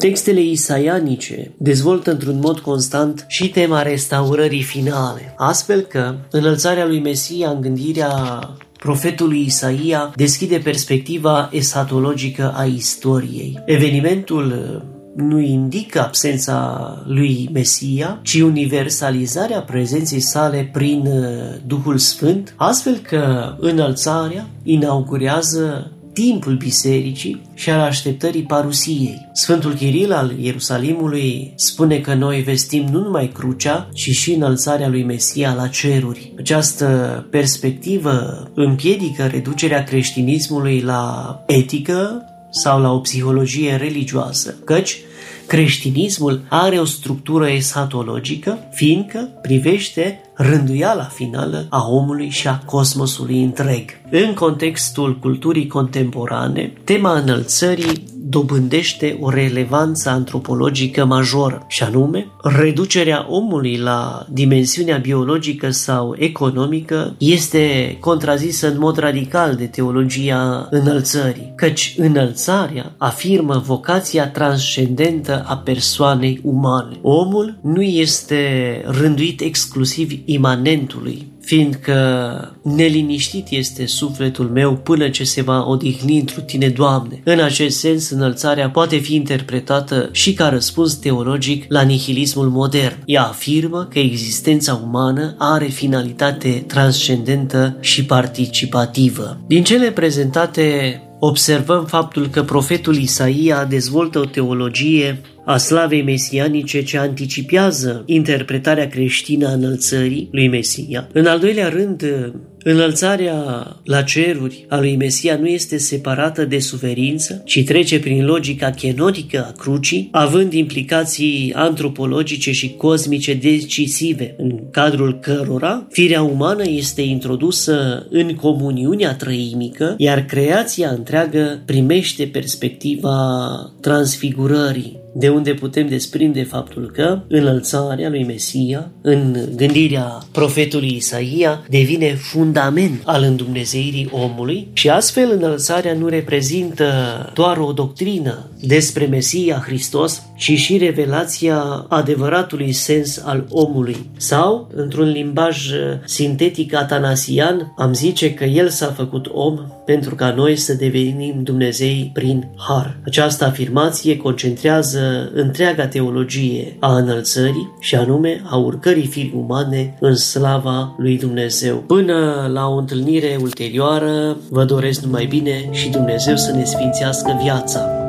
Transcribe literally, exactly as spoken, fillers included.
Textele isaianice dezvoltă într-un mod constant și tema restaurării finale, astfel că înălțarea lui Mesia în gândirea profetului Isaia deschide perspectiva esatologică a istoriei. Evenimentul nu indică absența lui Mesia, ci universalizarea prezenței sale prin Duhul Sfânt, astfel că înălțarea inaugurează timpul bisericii și al așteptării parusiei. Sfântul Chiril al Ierusalimului spune că noi vestim nu numai crucea, ci și înălțarea lui Mesia la ceruri. Această perspectivă împiedică reducerea creștinismului la etică sau la o psihologie religioasă, căci creștinismul are o structură esatologică, fiindcă privește rânduiala finală a omului și a cosmosului întreg. În contextul culturii contemporane, tema înălțării dobândește o relevanță antropologică majoră, și anume, reducerea omului la dimensiunea biologică sau economică este contrazisă în mod radical de teologia înălțării, căci înălțarea afirmă vocația transcendentă a persoanei umane. Omul nu este rânduit exclusiv imanentului, fiindcă neliniștit este sufletul meu până ce se va odihni întru tine, Doamne. În acest sens, înălțarea poate fi interpretată și ca răspuns teologic la nihilismul modern. Ea afirmă că existența umană are finalitate transcendentă și participativă. Din cele prezentate, observăm faptul că profetul Isaia dezvoltă o teologie a slavei mesianice ce anticipează interpretarea creștină a înălțării lui Mesia. În al doilea rând, înălțarea la ceruri a lui Mesia nu este separată de suferință, ci trece prin logica kenotică a crucii, având implicații antropologice și cosmice decisive, în cadrul cărora firea umană este introdusă în comuniunea trăimică, iar creația întreagă primește perspectiva transfigurării, de unde putem desprinde faptul că înălțarea lui Mesia, în gândirea profetului Isaia, devine fundament al îndumnezeirii omului și astfel înălțarea nu reprezintă doar o doctrină despre Mesia Hristos, ci și revelația adevăratului sens al omului. Sau, într-un limbaj sintetic atanasian, am zice că El s-a făcut om pentru ca noi să devenim Dumnezei prin har. Această afirmație concentrează întreaga teologie a înălțării și anume a urcării firii umane în slava lui Dumnezeu. Până la o întâlnire ulterioară, vă doresc numai bine și Dumnezeu să ne sfințească viața.